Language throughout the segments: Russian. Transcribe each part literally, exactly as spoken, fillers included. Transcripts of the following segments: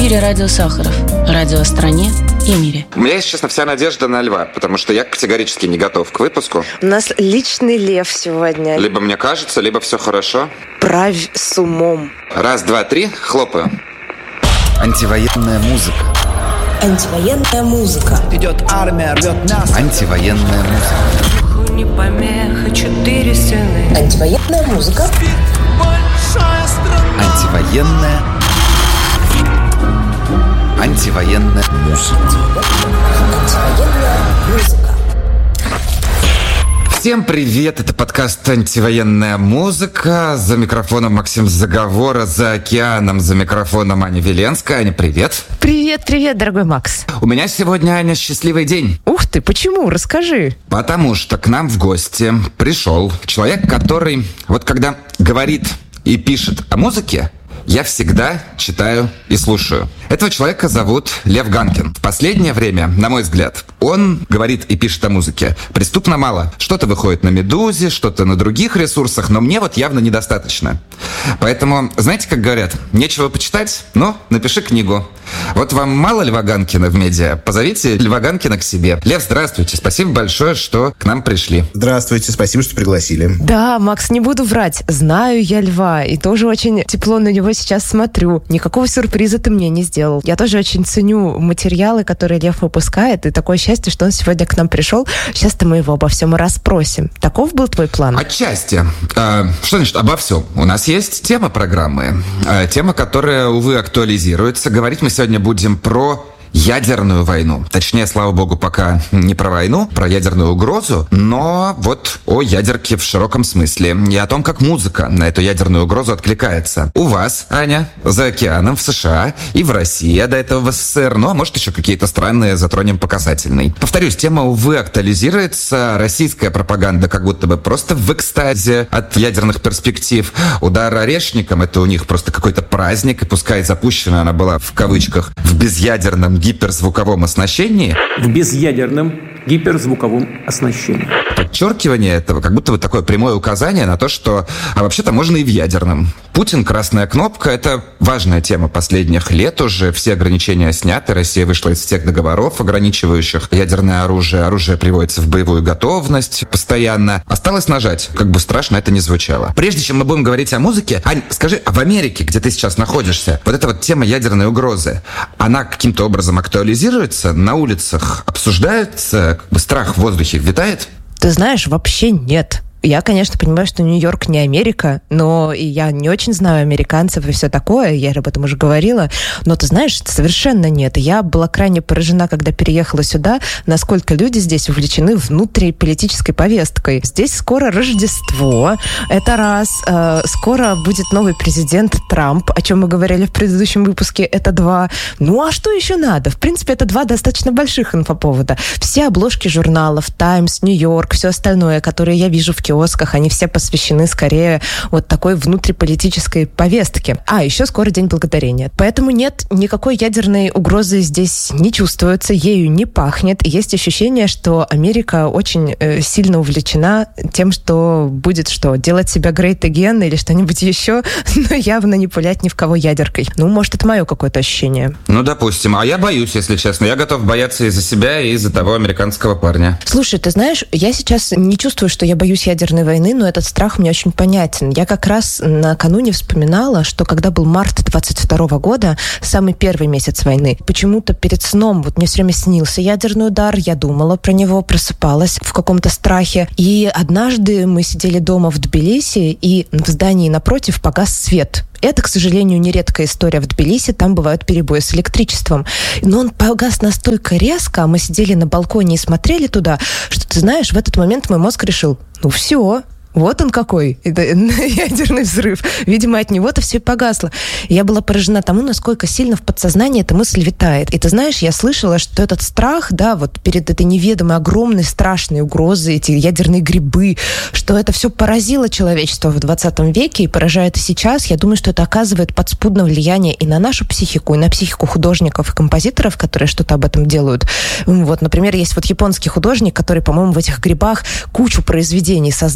эфире радио Сахаров. Радио о стране и мире. У меня, если честно, вся надежда на льва, потому что я категорически не готов к выпуску. У нас личный лев сегодня. Либо мне кажется, либо все хорошо. Правь с умом. Раз, два, три, хлопаю. Антивоенная музыка. Антивоенная музыка. Идет армия, рвет нас. Антивоенная музыка. Не помеха, четыре стены. Антивоенная музыка. Антивоенная. Антивоенная музыка. Антивоенная музыка. Всем привет, это подкаст «Антивоенная музыка». За микрофоном Максим Заговора, за океаном, за микрофоном Аня Веленская. Аня, привет. Привет, привет, дорогой Макс. У меня сегодня, Аня, счастливый день. Ух ты, почему? Расскажи. Потому что к нам в гости пришел человек, который, вот когда говорит и пишет о музыке, я всегда читаю и слушаю. Этого человека зовут Лев Ганкин. В последнее время, на мой взгляд, он говорит и пишет о музыке преступно мало. Что-то выходит на «Медузе», что-то на других ресурсах, но мне вот явно недостаточно. Поэтому, знаете, как говорят, нечего почитать, но напиши книгу. Вот вам мало Льва Ганкина в медиа? Позовите Льва Ганкина к себе. Лев, здравствуйте. Спасибо большое, что к нам пришли. Здравствуйте, спасибо, что пригласили. Да, Макс, не буду врать. Знаю я Льва, и тоже очень тепло на него сейчас смотрю. Никакого сюрприза ты мне не сделал. Я тоже очень ценю материалы, которые Лев выпускает, и такое счастье, что он сегодня к нам пришел. Сейчас-то мы его обо всем и расспросим. Таков был твой план? Отчасти. А, что значит обо всем? У нас есть тема программы. А, тема, которая, увы, актуализируется. Говорить мы сегодня будем про ядерную войну. Точнее, слава богу, пока не про войну, про ядерную угрозу, но вот о ядерке в широком смысле и о том, как музыка на эту ядерную угрозу откликается. У вас, Аня, за океаном в США и в России, а до этого в СССР, ну а может еще какие-то странные затронем по касательной. Повторюсь, тема, увы, актуализируется. Российская пропаганда как будто бы просто в экстазе от ядерных перспектив. Удар орешником — это у них просто какой-то праздник, и пускай запущена она была в кавычках в безъядерном гиперзвуковом оснащении. В безъядерном гиперзвуковом оснащении. Подчеркивание этого, как будто бы такое прямое указание на то, что а вообще-то можно и в ядерном. Путин, красная кнопка — это важная тема последних лет уже. Все ограничения сняты. Россия вышла из всех договоров, ограничивающих ядерное оружие. Оружие приводится в боевую готовность постоянно. Осталось нажать, как бы страшно это ни звучало. Прежде чем мы будем говорить о музыке, Ань, скажи, а в Америке, где ты сейчас находишься, вот эта вот тема ядерной угрозы, она каким-то образом актуализируется, на улицах обсуждается, как бы страх в воздухе витает? Ты знаешь, вообще нет. Я, конечно, понимаю, что Нью-Йорк не Америка, но и я не очень знаю американцев и все такое, я об этом уже говорила, но ты знаешь, совершенно нет. Я была крайне поражена, когда переехала сюда, насколько люди здесь увлечены внутриполитической повесткой. Здесь скоро Рождество, это раз, э, скоро будет новый президент Трамп, о чем мы говорили в предыдущем выпуске, это два. Ну а что еще надо? В принципе, это два достаточно больших инфоповода. Все обложки журналов, Таймс, Нью-Йорк, все остальное, которые я вижу в киосках, они все посвящены скорее вот такой внутриполитической повестке. А, еще скоро День Благодарения. Поэтому нет, никакой ядерной угрозы здесь не чувствуется, ею не пахнет. Есть ощущение, что Америка очень э, сильно увлечена тем, что будет что, делать себя great again или что-нибудь еще, но явно не пулять ни в кого ядеркой. Ну, может, это мое какое-то ощущение. Ну, допустим. А я боюсь, если честно. Я готов бояться и за себя, и за того американского парня. Слушай, ты знаешь, я сейчас не чувствую, что я боюсь ядерной войны, но этот страх мне очень понятен. Я как раз накануне вспоминала, что когда был март двадцать второго года, самый первый месяц войны, почему-то перед сном вот мне все время снился ядерный удар, я думала про него, просыпалась в каком-то страхе. И однажды мы сидели дома в Тбилиси, и в здании напротив погас свет. Это, к сожалению, нередкая история в Тбилиси, там бывают перебои с электричеством. Но он погас настолько резко, а мы сидели на балконе и смотрели туда, что, ты знаешь, в этот момент мой мозг решил, ну все, вот он какой, это ядерный взрыв. Видимо, от него-то все и погасло. И я была поражена тому, насколько сильно в подсознании эта мысль витает. И ты знаешь, я слышала, что этот страх, да, вот перед этой неведомой, огромной, страшной угрозой, эти ядерные грибы, что это все поразило человечество в двадцатом веке и поражает и сейчас. Я думаю, что это оказывает подспудное влияние и на нашу психику, и на психику художников и композиторов, которые что-то об этом делают. Вот, например, есть вот японский художник, который, по-моему, в этих грибах кучу произведений создал, там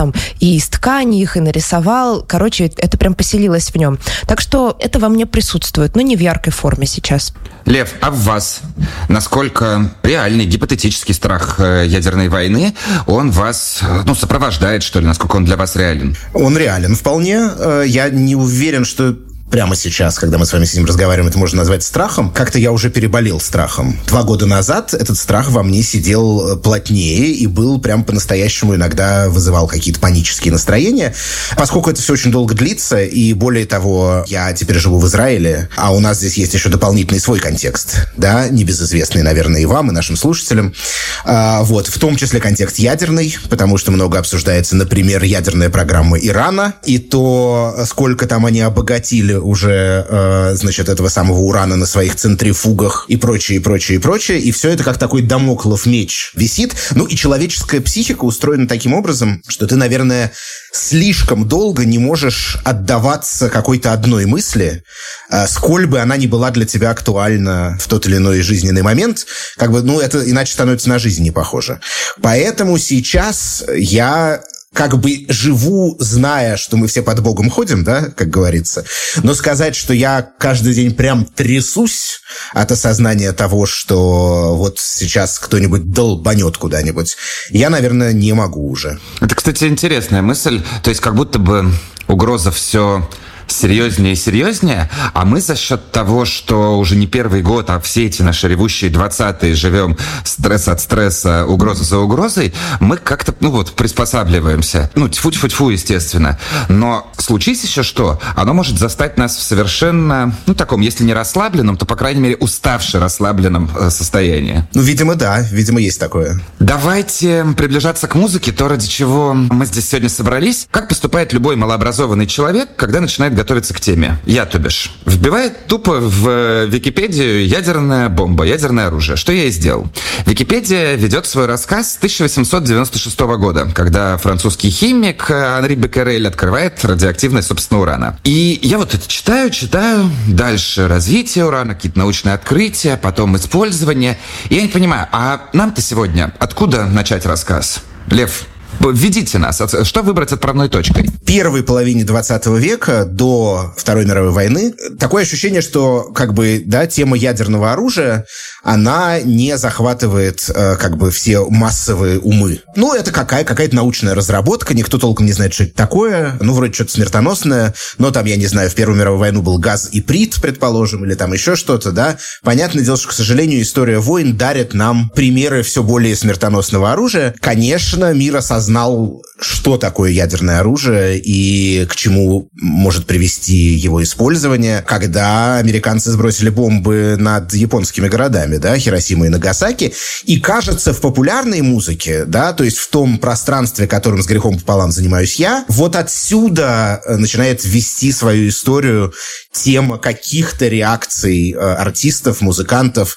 там и из ткани их, и нарисовал. Короче, это прям поселилось в нем. Так что это во мне присутствует, но не в яркой форме сейчас. Лев, а в вас? Насколько реальный, гипотетический страх ядерной войны, он вас, ну, сопровождает, что ли? Насколько он для вас реален? Он реален вполне. Я не уверен, что прямо сейчас, когда мы с вами с ним разговариваем, это можно назвать страхом. Как-то я уже переболел страхом. Два года назад этот страх во мне сидел плотнее и был прям по-настоящему иногда вызывал какие-то панические настроения. Поскольку это все очень долго длится, и более того, я теперь живу в Израиле, а у нас здесь есть еще дополнительный свой контекст, да, небезызвестный, наверное, и вам, и нашим слушателям. А, вот, в том числе контекст ядерный, потому что много обсуждается, например, ядерная программа Ирана, и то, сколько там они обогатили уже, э, значит, этого самого урана на своих центрифугах и прочее, и прочее, и прочее. И все это как такой дамоклов меч висит. Ну, и человеческая психика устроена таким образом, что ты, наверное, слишком долго не можешь отдаваться какой-то одной мысли, э, сколь бы она ни была для тебя актуальна в тот или иной жизненный момент. Как бы, ну, это иначе становится на жизнь не похоже. Поэтому сейчас я... как бы живу, зная, что мы все под Богом ходим, да, как говорится. Но сказать, что я каждый день прям трясусь от осознания того, что вот сейчас кто-нибудь долбанет куда-нибудь, я, наверное, не могу уже. Это, кстати, интересная мысль. То есть как будто бы угроза все... серьезнее и серьезнее, а мы за счет того, что уже не первый год, а все эти наши ревущие двадцатые живем стресс от стресса, угроза за угрозой, мы как-то, ну вот, приспосабливаемся. Ну, тьфу-тьфу-тьфу, естественно. Но случись еще что, оно может застать нас в совершенно, ну, таком, если не расслабленном, то, по крайней мере, уставше расслабленном состоянии. Ну, видимо, да, видимо, есть такое. Давайте приближаться к музыке, то, ради чего мы здесь сегодня собрались. Как поступает любой малообразованный человек, когда начинает готовиться к теме? Я, то бишь, вбивает тупо в Википедию ядерная бомба, ядерное оружие. Что я и сделал. Википедия ведет свой рассказ с тысяча восемьсот девяносто шестого года, когда французский химик Анри Беккерель открывает радиоактивность, собственно, урана. И я вот это читаю, читаю, дальше развитие урана, какие-то научные открытия, потом использование. И я не понимаю, а нам-то сегодня откуда начать рассказ? Лев, введите нас. Что выбрать отправной точкой? В первой половине двадцатого века, до Второй мировой войны, такое ощущение, что как бы, да, тема ядерного оружия, она не захватывает э, как бы все массовые умы. Ну, это какая, какая-то научная разработка, никто толком не знает, что это такое. Ну, вроде что-то смертоносное, но там, я не знаю, в Первую мировую войну был газ иприт, предположим, или там еще что-то, да. Понятное дело, что, к сожалению, история войн дарит нам примеры все более смертоносного оружия. Конечно, мир осознал, что такое ядерное оружие и к чему может привести его использование, когда американцы сбросили бомбы над японскими городами, да, Хиросима и Нагасаки. И, кажется, в популярной музыке, да, то есть в том пространстве, которым с грехом пополам занимаюсь я, вот отсюда начинает вести свою историю тема каких-то реакций э, артистов, музыкантов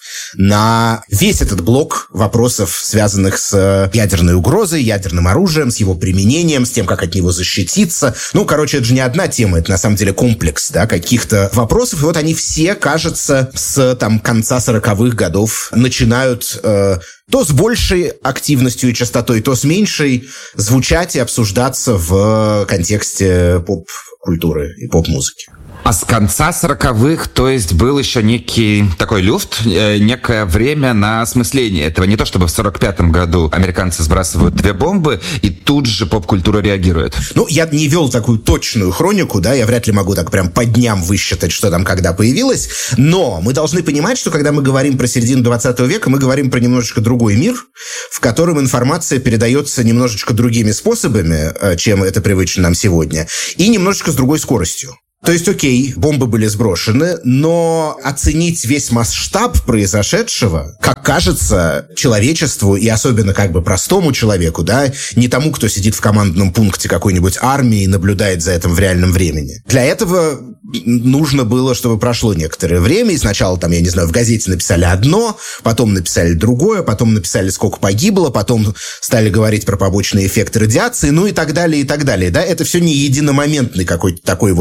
на весь этот блок вопросов, связанных с ядерной угрозой, ядерным оружием, с его применением, с тем, как от него защититься. Ну, короче, это же не одна тема, это на самом деле комплекс, да, каких-то вопросов. И вот они все, кажется, с там конца сороковых годов начинают э, то с большей активностью и частотой, то с меньшей звучать и обсуждаться в контексте поп-культуры и поп-музыки. А с конца сороковых, то есть был еще некий такой люфт, э, некое время на осмысление этого. Не то чтобы в сорок пятом году американцы сбрасывают две бомбы, и тут же поп-культура реагирует. Ну, я не вел такую точную хронику, да, я вряд ли могу так прям по дням высчитать, что там когда появилось, но мы должны понимать, что когда мы говорим про середину двадцатого века, мы говорим про немножечко другой мир, в котором информация передается немножечко другими способами, чем это привычно нам сегодня, и немножечко с другой скоростью. То есть, окей, бомбы были сброшены, но оценить весь масштаб произошедшего, как кажется, человечеству и особенно как бы простому человеку, да, не тому, кто сидит в командном пункте какой-нибудь армии и наблюдает за этим в реальном времени. Для этого нужно было, чтобы прошло некоторое время, и сначала там, я не знаю, в газете написали одно, потом написали другое, потом написали, сколько погибло, потом стали говорить про побочные эффекты радиации, ну и так далее, и так далее, да. Это все не единомоментный какой-то такой вот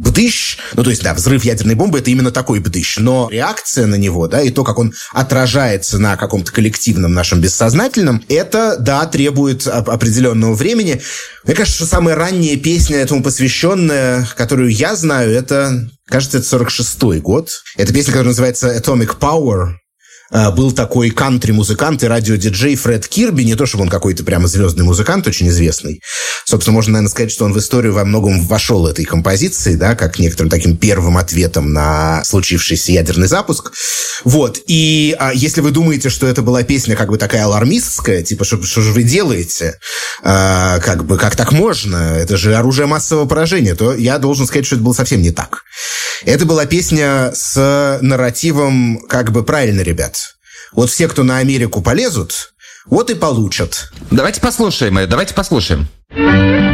бдыщ, ну, то есть, да, взрыв ядерной бомбы — это именно такой бдыщ, но реакция на него, да, и то, как он отражается на каком-то коллективном нашем бессознательном, это, да, требует определенного времени. Мне кажется, что самая ранняя песня этому посвященная, которую я знаю, это, кажется, это сорок шестой год. Это песня, которая называется «Atomic Power». Был такой кантри-музыкант и радиодиджей Фред Кирби, не то чтобы он какой-то прямо звездный музыкант, очень известный. Собственно, можно, наверное, сказать, что он в историю во многом вошел этой композицией, да, как некоторым таким первым ответом на случившийся ядерный запуск. Вот. И а, если вы думаете, что это была песня как бы такая алармистская, типа, что, что же вы делаете? А, как бы, как так можно? Это же оружие массового поражения. То я должен сказать, что это было совсем не так. Это была песня с нарративом как бы «правильно, ребят. Вот все, кто на Америку полезут, вот и получат». Давайте послушаем ее, давайте послушаем.